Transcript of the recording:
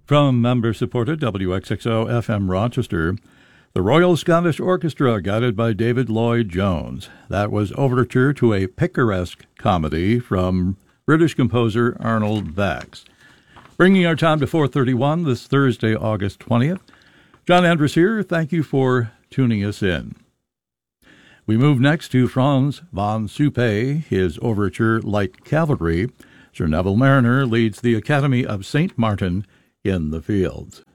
From member-supported WXXO FM Rochester, the Royal Scottish Orchestra, guided by David Lloyd-Jones. That was overture to a picaresque comedy from British composer Arnold Bax. Bringing our time to 4:31 this Thursday, August 20th. John Andrus here. Thank you for tuning us in. We move next to Frans van Suppé, his overture Light Cavalry. Sir Neville Marriner leads the Academy of St. Martin in the Fields.